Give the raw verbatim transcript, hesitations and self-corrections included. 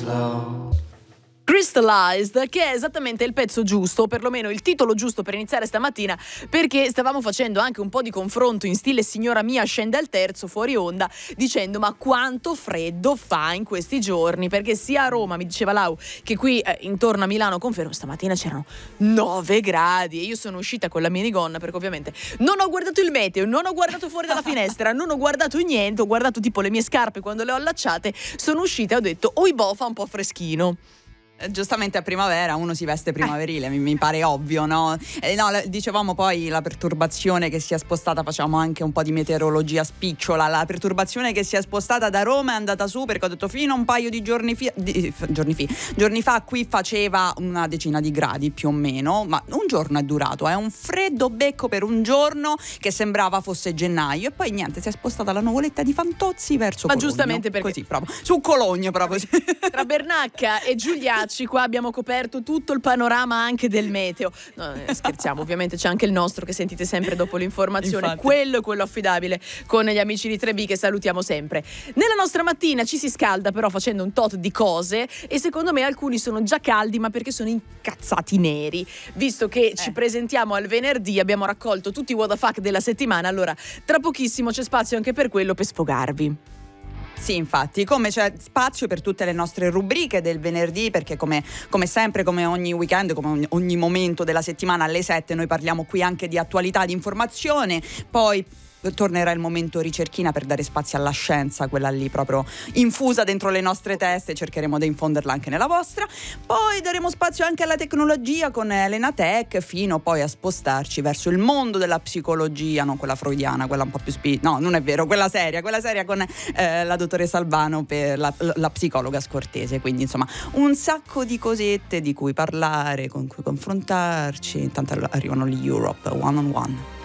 Crystallized, che è esattamente il pezzo giusto, o perlomeno il titolo giusto per iniziare stamattina, perché stavamo facendo anche un po' di confronto in stile signora mia scende al terzo fuori onda, dicendo ma quanto freddo fa in questi giorni, perché sia a Roma, mi diceva Lau, che qui eh, intorno a Milano confermo, stamattina c'erano nove gradi e io sono uscita con la minigonna perché ovviamente non ho guardato il meteo, non ho guardato fuori dalla finestra, non ho guardato niente, ho guardato tipo le mie scarpe quando le ho allacciate, sono uscita e ho detto oi boh, fa un po' freschino. Giustamente a primavera uno si veste primaverile, eh. mi, mi pare ovvio, no? Eh, no, dicevamo poi la perturbazione che si è spostata, facciamo anche un po' di meteorologia spicciola, la perturbazione che si è spostata da Roma è andata su perché ho detto fino a un paio di giorni, fi, di, giorni, fi, giorni fa qui faceva una decina di gradi più o meno, ma un giorno è durato, è eh, un freddo becco per un giorno che sembrava fosse gennaio e poi niente, si è spostata la nuvoletta di Fantozzi verso ma Cologno, giustamente perché così proprio, su Cologno proprio. Tra Bernacca e Giuliacci qua abbiamo coperto tutto il panorama anche del meteo. No, eh, scherziamo, ovviamente c'è anche il nostro che sentite sempre dopo l'informazione. Infatti. Quello è quello affidabile con gli amici di tre B che salutiamo sempre. Nella nostra mattina ci si scalda però facendo un tot di cose e secondo me alcuni sono già caldi ma perché sono incazzati neri. Visto che eh. ci presentiamo al venerdì, abbiamo raccolto tutti i what the fuck della settimana, allora tra pochissimo c'è spazio anche per quello per sfogarvi. Sì, infatti, come c'è spazio per tutte le nostre rubriche del venerdì, perché come, come sempre, come ogni weekend, come ogni, ogni momento della settimana alle sette noi parliamo qui anche di attualità, di informazione, poi tornerà il momento ricerchina per dare spazio alla scienza, quella lì proprio infusa dentro le nostre teste, cercheremo di infonderla anche nella vostra, poi daremo spazio anche alla tecnologia con Elena Tech, fino poi a spostarci verso il mondo della psicologia, non quella freudiana, quella un po' più spi- no, non è vero, quella seria, quella seria con eh, la dottoressa Albano, per la, la psicologa scortese, quindi insomma un sacco di cosette di cui parlare, con cui confrontarci. Intanto arrivano gli Europe One on One.